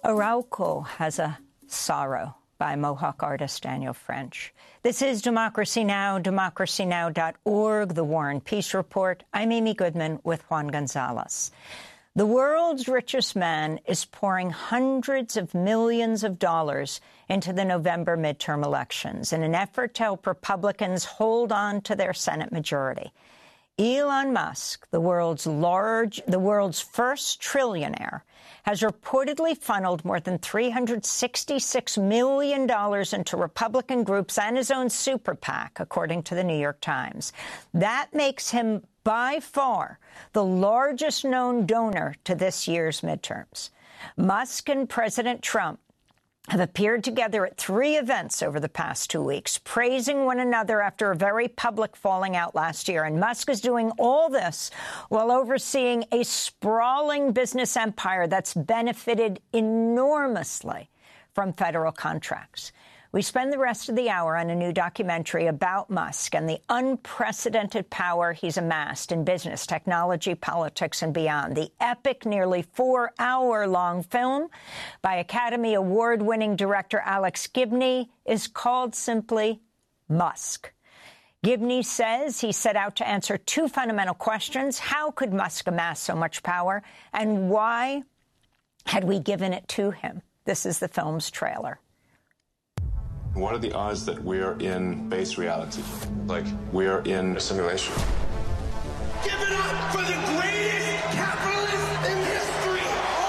Arauco has a sorrow by Mohawk artist Daniel French. This is Democracy Now!, democracynow.org, The War and Peace Report. I'm Amy Goodman with Juan Gonzalez. The world's richest man is pouring hundreds of millions of dollars into the November midterm elections in an effort to help Republicans hold on to their Senate majority. Elon Musk, the world's first trillionaire, has reportedly funneled more than $366 million into Republican groups and his own super PAC, according to the New York Times. That makes him by far the largest known donor to this year's midterms. Musk and President Trump have appeared together at 3 events over the past 2 weeks, praising one another after a very public falling out last year. And Musk is doing all this while overseeing a sprawling business empire that's benefited enormously from federal contracts. We spend the rest of the hour on a new documentary about Musk and the unprecedented power he's amassed in business, technology, politics, and beyond. The epic, nearly 4-hour-long film by Academy Award-winning director Alex Gibney is called simply Musk. Gibney says he set out to answer 2 fundamental questions. How could Musk amass so much power? And why had we given it to him? This is the film's trailer. What are the odds that we're in base reality? Like, we're in a simulation? Give it up for the greatest capitalist in history!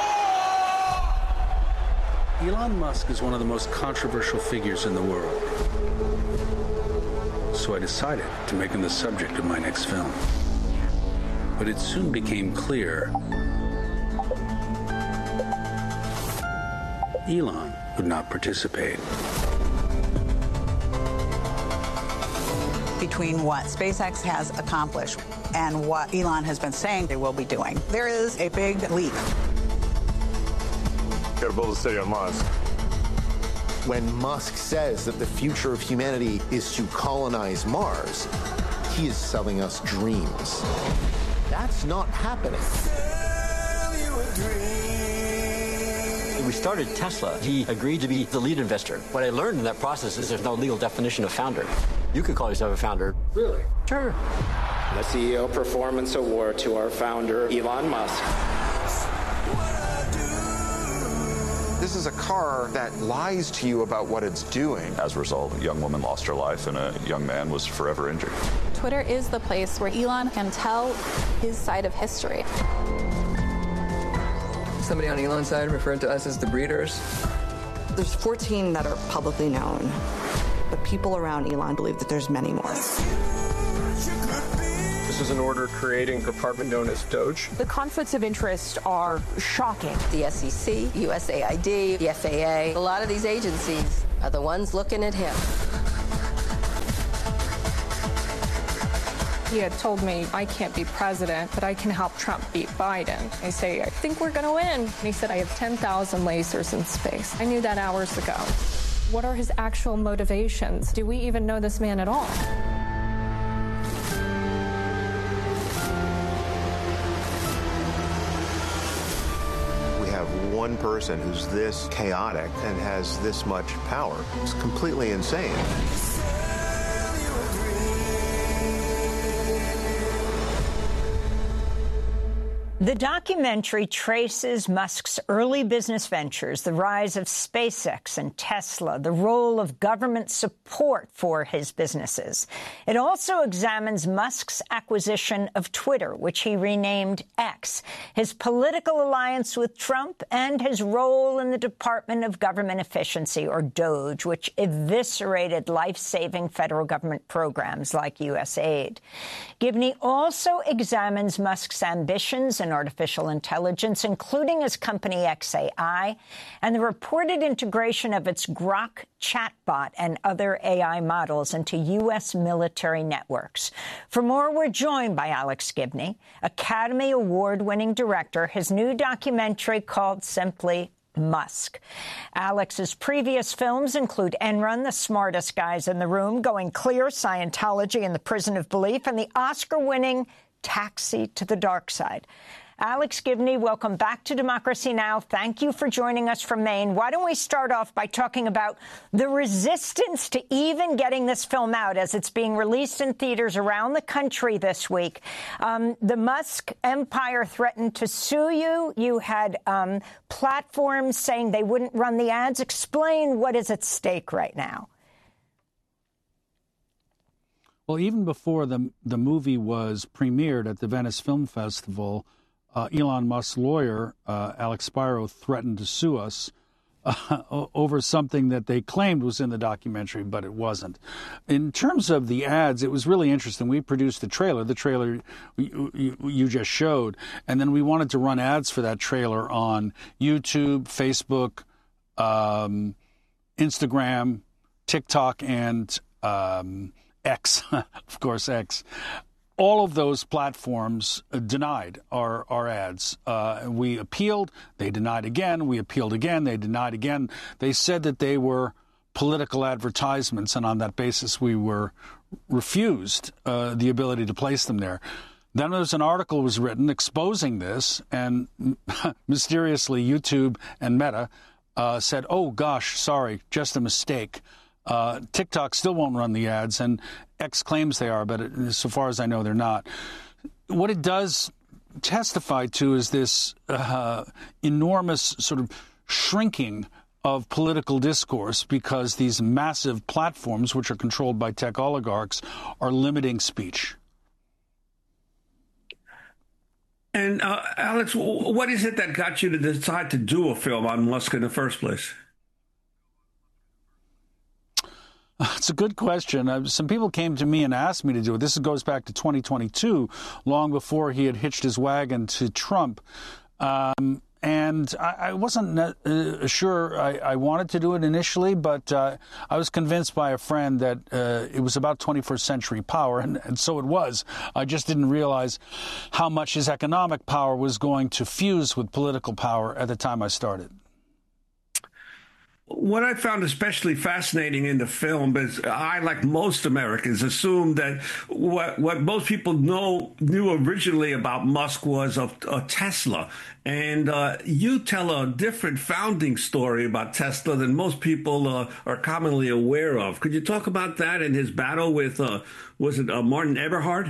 Oh! Elon Musk is one of the most controversial figures in the world. So I decided to make him the subject of my next film. But it soon became clear Elon would not participate. Between what SpaceX has accomplished and what Elon has been saying they will be doing, there is a big leap. Gotta build a city on Mars. When Musk says that the future of humanity is to colonize Mars, he is selling us dreams. That's not happening. We started Tesla. He agreed to be the lead investor. What I learned in that process is there's no legal definition of founder. You could call yourself a founder. Really? Sure. The CEO Performance Award to our founder, Elon Musk. This is a car that lies to you about what it's doing. As a result, a young woman lost her life and a young man was forever injured. Twitter is the place where Elon can tell his side of history. Somebody on Elon's side referred to us as the breeders. There's 14 that are publicly known, but people around Elon believe that there's many more. This is an order creating a department known as DOGE. The conflicts of interest are shocking. The SEC, USAID, the FAA, a lot of these agencies are the ones looking at him. He had told me, I can't be president, but I can help Trump beat Biden. I say, I think we're going to win. And he said, I have 10,000 lasers in space. I knew that hours ago. What are his actual motivations? Do we even know this man at all? We have one person who's this chaotic and has this much power. It's completely insane. The documentary traces Musk's early business ventures, the rise of SpaceX and Tesla, the role of government support for his businesses. It also examines Musk's acquisition of Twitter, which he renamed X, his political alliance with Trump, and his role in the Department of Government Efficiency, or DOGE, which eviscerated life-saving federal government programs like USAID. Gibney also examines Musk's ambitions in artificial intelligence, including his company xAI, and the reported integration of its Grok chatbot and other AI models into U.S. military networks. For more, we're joined by Alex Gibney, Academy Award-winning director. His new documentary called simply Musk. Alex's previous films include Enron, The Smartest Guys in the Room, Going Clear, Scientology and the Prison of Belief, and the Oscar-winning Taxi to the Dark Side. Alex Gibney, welcome back to Democracy Now! Thank you for joining us from Maine. Why don't we start off by talking about the resistance to even getting this film out as it's being released in theaters around the country this week. The Musk empire threatened to sue you. You had platforms saying they wouldn't run the ads. Explain what is at stake right now. Well, even before the movie was premiered at the Venice Film Festival, Elon Musk's lawyer, Alex Spiro, threatened to sue us over something that they claimed was in the documentary, but it wasn't. In terms of the ads, it was really interesting. We produced the trailer you just showed, and then we wanted to run ads for that trailer on YouTube, Facebook, Instagram, TikTok, and X, of course, X. All of those platforms denied our ads. We appealed. They denied again. We appealed again. They denied again. They said that they were political advertisements, and on that basis, we were refused the ability to place them there. Then there was an article was written exposing this, and mysteriously YouTube and Meta said, oh, gosh, sorry, just a mistake. TikTok still won't run the ads, and X claims they are, but so far as I know, they're not. What it does testify to is this enormous sort of shrinking of political discourse because these massive platforms, which are controlled by tech oligarchs, are limiting speech. And Alex, what is it that got you to decide to do a film on Musk in the first place? It's a good question. Some people came to me and asked me to do it. This goes back to 2022, long before he had hitched his wagon to Trump. And I wasn't sure I wanted to do it initially, but I was convinced by a friend that it was about 21st century power, and so it was. I just didn't realize how much his economic power was going to fuse with political power at the time I started. What I found especially fascinating in the film is I, like most Americans, assumed that what most people knew originally about Musk was a Tesla. And you tell a different founding story about Tesla than most people are commonly aware of. Could you talk about that and his battle with, was it Martin Eberhard?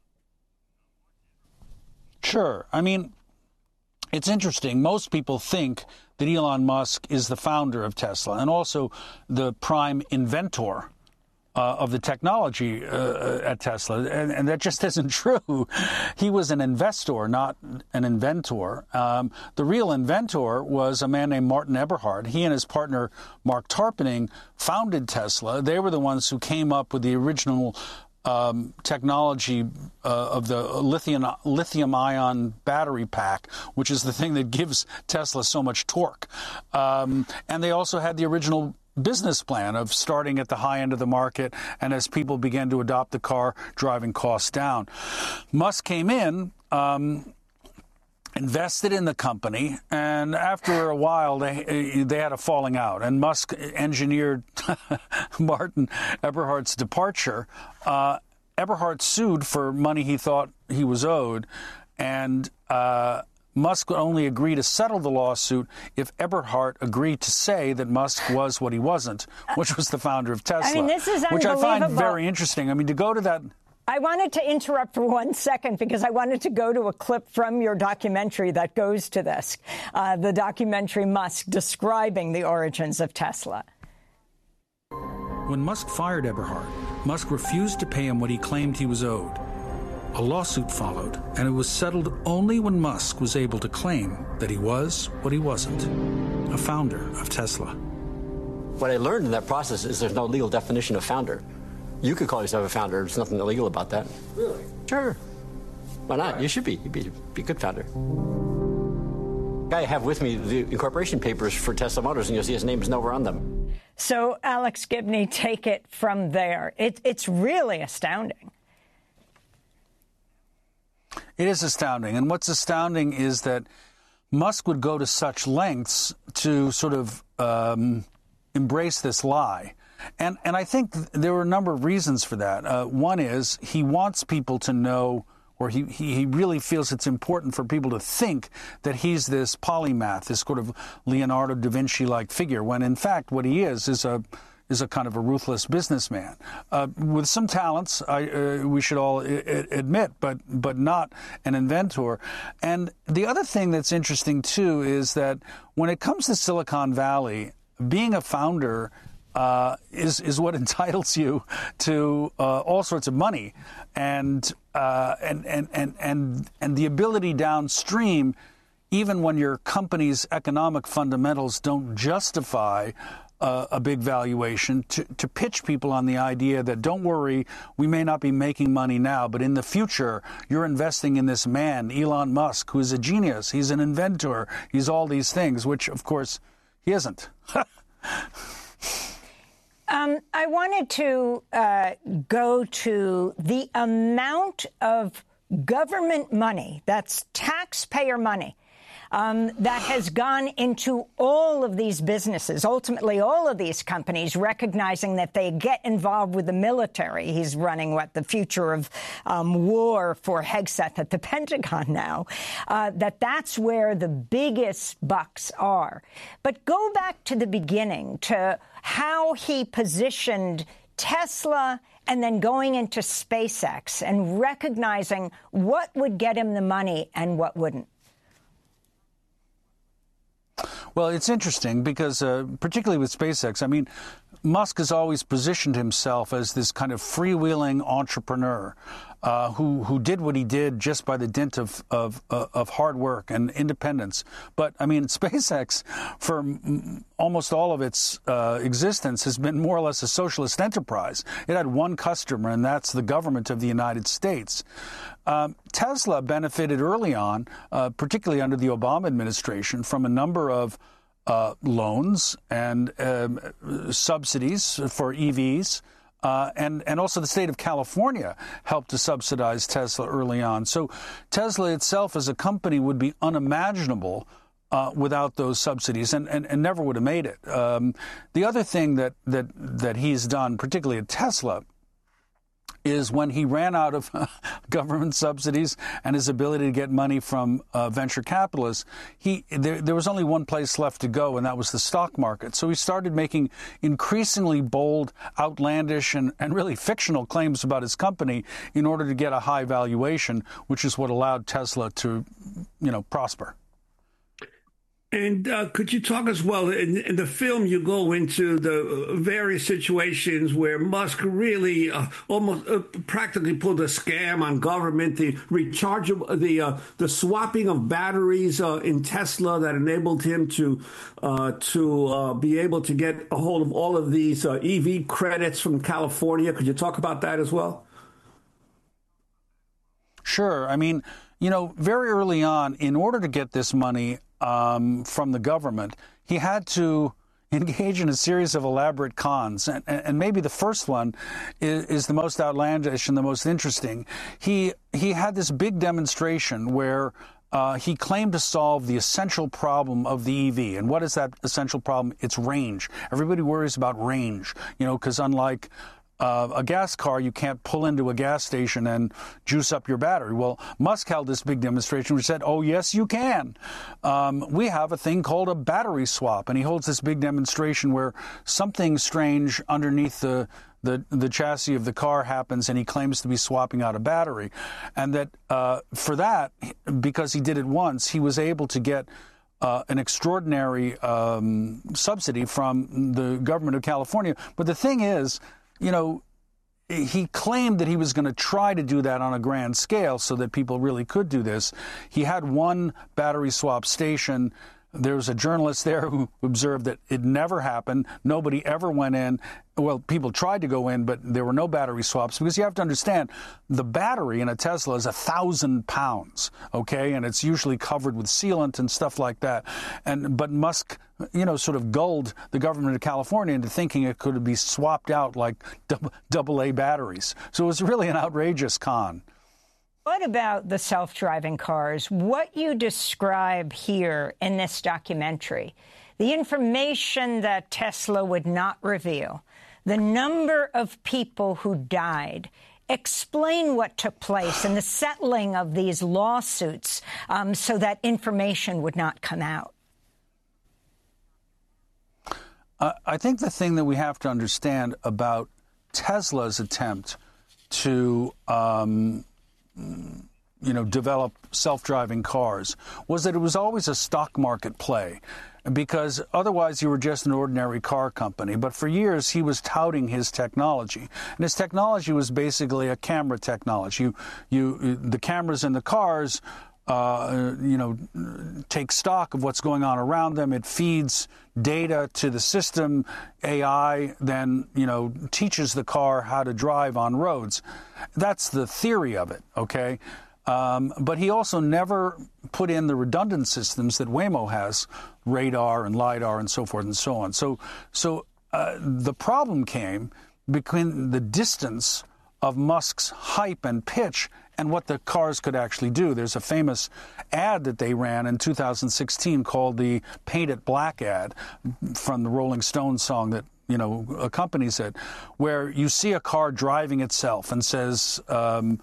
Sure. I mean, it's interesting. Most people think that Elon Musk is the founder of Tesla and also the prime inventor of the technology at Tesla. And that just isn't true. He was an investor, not an inventor. The real inventor was a man named Martin Eberhard. He and his partner, Mark Tarpenning, founded Tesla. They were the ones who came up with the original technology of the lithium-ion battery pack, which is the thing that gives Tesla so much torque. And they also had the original business plan of starting at the high end of the market, and as people began to adopt the car, driving costs down. Musk came in, invested in the company, and after a while they had a falling out, and Musk engineered Martin Eberhard's departure. Eberhard sued for money he thought he was owed, and Musk would only agree to settle the lawsuit if Eberhard agreed to say that Musk was what he wasn't, which was the founder of Tesla. I mean, this is which I find very interesting. I mean, to go to that... I wanted to interrupt for 1 second because I wanted to go to a clip from your documentary that goes to this, the documentary Musk, describing the origins of Tesla. When Musk fired Eberhard, Musk refused to pay him what he claimed he was owed. A lawsuit followed, and it was settled only when Musk was able to claim that he was what he wasn't, a founder of Tesla. What I learned in that process is there's no legal definition of founder. You could call yourself a founder. There's nothing illegal about that. Really? Sure. Why not? You should be. You'd be a good founder. I have with me the incorporation papers for Tesla Motors, and you'll see his name is nowhere on them. So, Alex Gibney, take it from there. It's really astounding. It is astounding. And what's astounding is that Musk would go to such lengths to sort of embrace this lie. And I think there were a number of reasons for that. One is he wants people to know or he really feels it's important for people to think that he's this polymath, this sort of Leonardo da Vinci-like figure, when in fact what he is a kind of a ruthless businessman with some talents, we should all admit, but not an inventor. And the other thing that's interesting, too, is that when it comes to Silicon Valley, being a founder is what entitles you to all sorts of money, and the ability downstream, even when your company's economic fundamentals don't justify a big valuation, to pitch people on the idea that, don't worry, we may not be making money now, but in the future, you're investing in this man, Elon Musk, who's a genius. He's an inventor. He's all these things, which, of course, he isn't. I wanted to go to the amount of government money, that's taxpayer money, that has gone into all of these businesses, ultimately all of these companies, recognizing that they get involved with the military. He's running, the future of war for Hegseth at the Pentagon now, that's where the biggest bucks are. But go back to the beginning, to how he positioned Tesla and then going into SpaceX and recognizing what would get him the money and what wouldn't. Well, it's interesting because, particularly with SpaceX, I mean, Musk has always positioned himself as this kind of freewheeling entrepreneur who did what he did just by the dint of hard work and independence. But, I mean, SpaceX, for almost all of its existence, has been more or less a socialist enterprise. It had one customer, and that's the government of the United States. Tesla benefited early on, particularly under the Obama administration, from a number of loans and subsidies for EVs. And also the state of California helped to subsidize Tesla early on. So Tesla itself as a company would be unimaginable without those subsidies, and never would have made it. The other thing that he's done, particularly at Tesla, is when he ran out of government subsidies and his ability to get money from venture capitalists, there was only one place left to go, and that was the stock market. So he started making increasingly bold, outlandish, and really fictional claims about his company in order to get a high valuation, which is what allowed Tesla to, prosper. And could you talk as well, in the film you go into the various situations where Musk really almost practically pulled a scam on government, the the swapping of batteries in Tesla that enabled him to be able to get a hold of all of these EV credits from California. Could you talk about that as well? Sure. I mean, very early on, in order to get this money from the government, he had to engage in a series of elaborate cons. And maybe the first one is the most outlandish and the most interesting. He had this big demonstration where he claimed to solve the essential problem of the EV. And what is that essential problem? It's range. Everybody worries about range, because unlike a gas car, you can't pull into a gas station and juice up your battery. Well, Musk held this big demonstration which said, oh, yes, you can. We have a thing called a battery swap. And he holds this big demonstration where something strange underneath the chassis of the car happens, and he claims to be swapping out a battery. And that for that, because he did it once, he was able to get an extraordinary subsidy from the government of California. But the thing is, he claimed that he was going to try to do that on a grand scale so that people really could do this. He had one battery swap station. There was a journalist there who observed that it never happened. Nobody ever went in. Well, people tried to go in, but there were no battery swaps, because you have to understand the battery in a Tesla is 1,000 pounds, okay? And it's usually covered with sealant and stuff like that. But Musk, sort of gulled the government of California into thinking it could be swapped out like AA batteries. So it was really an outrageous con. What about the self-driving cars? What you describe here in this documentary, the information that Tesla would not reveal, the number of people who died, Explain what took place and the settling of these lawsuits so that information would not come out. I think the thing that we have to understand about Tesla's attempt to develop self-driving cars was that it was always a stock market play, because otherwise you were just an ordinary car company. But for years he was touting his technology, and his technology was basically a camera technology. The cameras in the cars take stock of what's going on around them. It feeds data to the system. AI then, teaches the car how to drive on roads. That's the theory of it, okay? But he also never put in the redundant systems that Waymo has, radar and LiDAR and so forth and so on. So the problem came between the distance of Musk's hype and pitch and what the cars could actually do. There's a famous ad that they ran in 2016 called the Paint It Black ad from the Rolling Stones song that accompanies it, where you see a car driving itself and says, and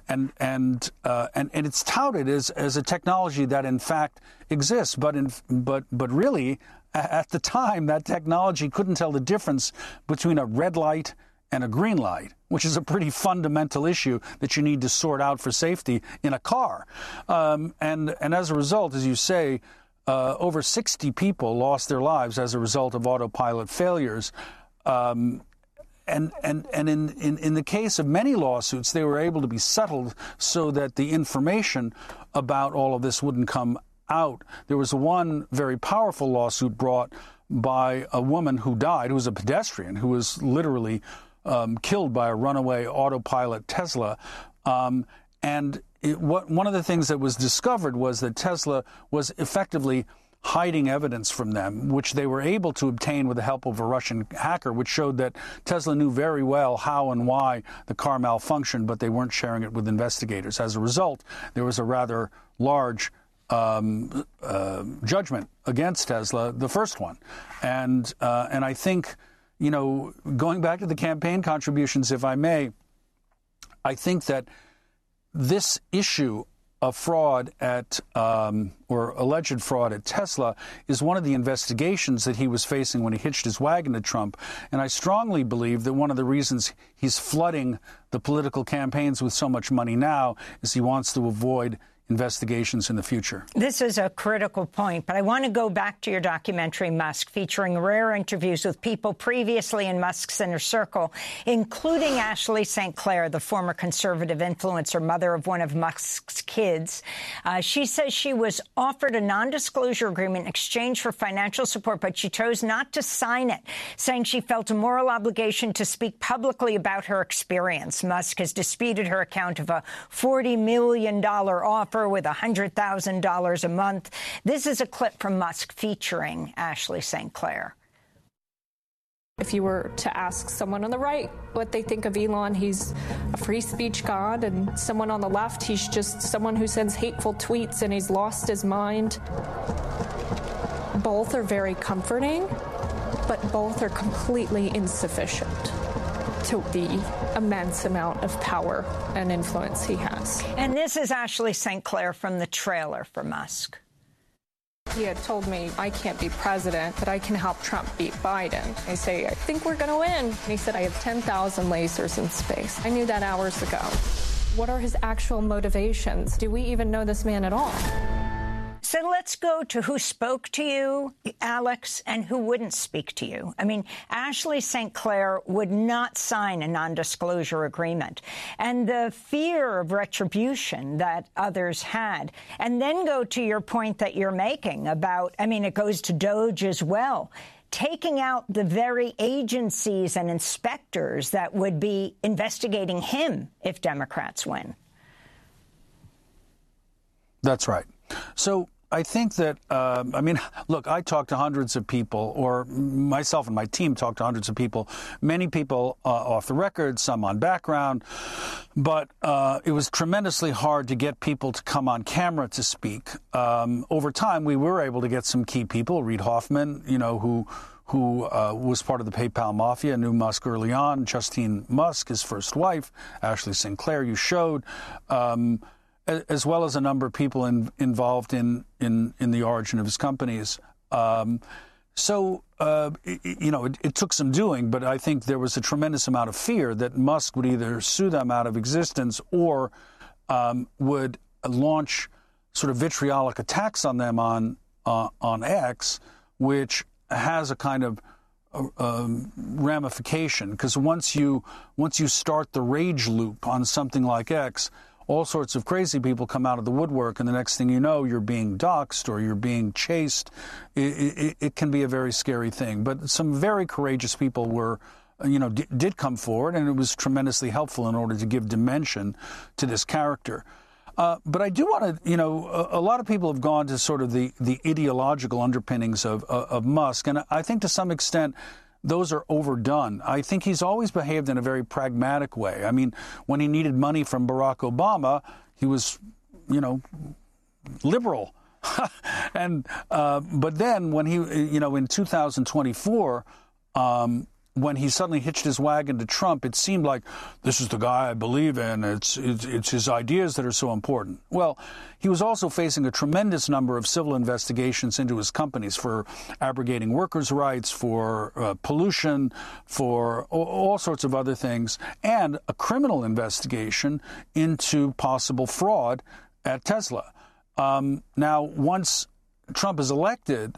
it's touted as a technology that in fact exists, but really at the time that technology couldn't tell the difference between a red light and a green light, which is a pretty fundamental issue that you need to sort out for safety in a car. And as a result, as you say, over 60 people lost their lives as a result of autopilot failures. And in the case of many lawsuits, they were able to be settled so that the information about all of this wouldn't come out. There was one very powerful lawsuit brought by a woman who died, who was a pedestrian, who was literally killed by a runaway autopilot Tesla. One of the things that was discovered was that Tesla was effectively hiding evidence from them, which they were able to obtain with the help of a Russian hacker, which showed that Tesla knew very well how and why the car malfunctioned, but they weren't sharing it with investigators. As a result, there was a rather large judgment against Tesla, the first one. And I think, going back to the campaign contributions, if I may, I think that this issue of fraud at, or alleged fraud at Tesla is one of the investigations that he was facing when he hitched his wagon to Trump. And I strongly believe that one of the reasons he's flooding the political campaigns with so much money now is he wants to avoid investigations in the future. This is a critical point, but I want to go back to your documentary, Musk, featuring rare interviews with people previously in Musk's inner circle, including Ashley St. Clair, the former conservative influencer, mother of one of Musk's kids. She says she was offered a non-disclosure agreement in exchange for financial support, but she chose not to sign it, saying she felt a moral obligation to speak publicly about her experience. Musk has disputed her account of a $40 million offer with $100,000 a month. This is a clip from Musk featuring Ashley St. Clair. If you were to ask someone on the right what they think of Elon, he's a free speech god, and someone on the left, he's just someone who sends hateful tweets and he's lost his mind. Both are very comforting, but both are completely insufficient to the immense amount of power and influence he has. And this is Ashley St. Clair from the trailer for Musk. He had told me, I can't be president, but I can help Trump beat Biden. I say, I think we're going to win. And he said, I have 10,000 lasers in space. I knew that hours ago. What are his actual motivations? Do we even know this man at all? So let's go to who spoke to you, Alex, and who wouldn't speak to you. I mean, Ashley St. Clair would not sign a non-disclosure agreement. And the fear of retribution that others had. And then go to your point that you're making about, it goes to DOJ as well, taking out the very agencies and inspectors that would be investigating him if Democrats win. That's right. So I think that, look, I talked to hundreds of people, or myself and my team talked to hundreds of people, many people off the record, some on background, but it was tremendously hard to get people to come on camera to speak. Over time, we were able to get some key people, Reid Hoffman, who was part of the PayPal mafia, knew Musk early on. Justine Musk, his first wife, Ashley Sinclair, you showed, as well as a number of people involved in the origin of his companies. It took some doing, but I think there was a tremendous amount of fear that Musk would either sue them out of existence or would launch sort of vitriolic attacks on them on X, which has a kind of ramification, because once you start the rage loop on something like X, all sorts of crazy people come out of the woodwork, and the next thing you know, you're being doxxed or you're being chased. It can be a very scary thing. But some very courageous people did come forward, and it was tremendously helpful in order to give dimension to this character. But I do want to, a lot of people have gone to sort of the ideological underpinnings of Musk, and I think to some extent those are overdone. I think he's always behaved in a very pragmatic way. I mean, when he needed money from Barack Obama, he was, liberal. But then when he, in 2024, when he suddenly hitched his wagon to Trump, it seemed like this is the guy I believe in. It's his ideas that are so important. Well, he was also facing a tremendous number of civil investigations into his companies for abrogating workers' rights, for pollution, for all sorts of other things, and a criminal investigation into possible fraud at Tesla. Now, once Trump is elected,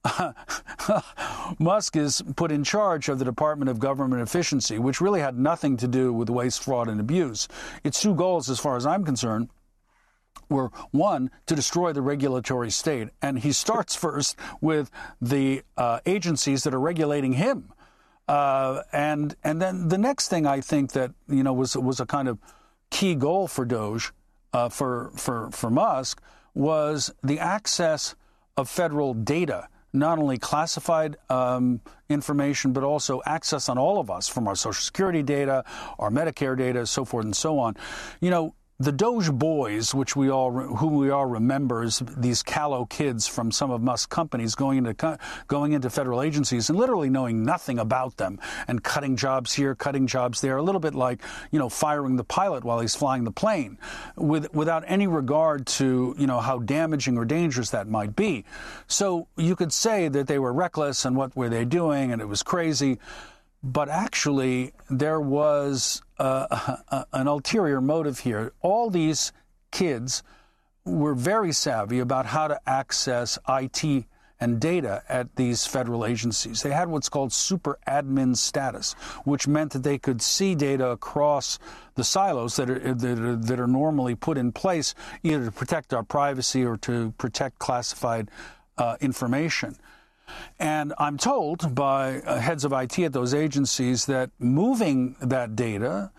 Musk is put in charge of the Department of Government Efficiency, which really had nothing to do with waste, fraud, and abuse. Its two goals, as far as I'm concerned, were, one, to destroy the regulatory state. And he starts first with the agencies that are regulating him. And then the next thing I think that, was a kind of key goal for Doge, for Musk, was the access of federal data, not only classified information, but also access on all of us, from our Social Security data, our Medicare data, so forth and so on. The Doge boys, who we all remember as these callow kids from some of Musk's companies going into federal agencies and literally knowing nothing about them and cutting jobs here, cutting jobs there, a little bit like, firing the pilot while he's flying the plane, without any regard to, how damaging or dangerous that might be. So you could say that they were reckless and what were they doing, and it was crazy. But actually, there was an ulterior motive here. All these kids were very savvy about how to access IT and data at these federal agencies. They had what's called super admin status, which meant that they could see data across the silos that are normally put in place, either to protect our privacy or to protect classified information. And I'm told by heads of IT at those agencies that moving that data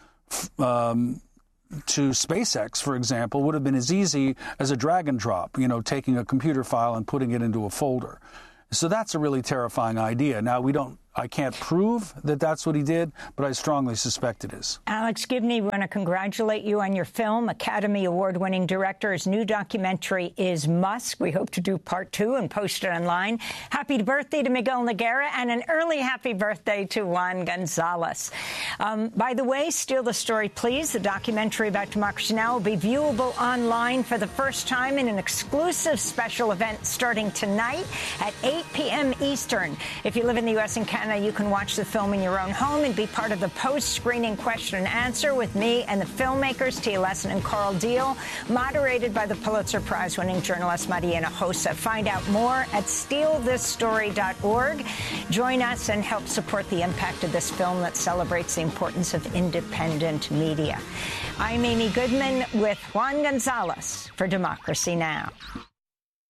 to SpaceX, for example, would have been as easy as a drag and drop, taking a computer file and putting it into a folder. So that's a really terrifying idea. Now, I can't prove that that's what he did, but I strongly suspect it is. Alex Gibney, we want to congratulate you on your film. Academy Award-winning director's new documentary is Musk. We hope to do part 2 and post it online. Happy birthday to Miguel Nogueira, and an early happy birthday to Juan Gonzalez. By the way, Steal the Story, Please. The documentary about Democracy Now! Will be viewable online for the first time in an exclusive special event starting tonight at 8 p.m. Eastern. If you live in the U.S. and Canada, you can watch the film in your own home and be part of the post-screening question and answer with me and the filmmakers, Tia Lesson and Carl Deal, moderated by the Pulitzer Prize-winning journalist Maria Hinojosa. Find out more at stealthisstory.org. Join us and help support the impact of this film that celebrates the importance of independent media. I'm Amy Goodman with Juan Gonzalez for Democracy Now!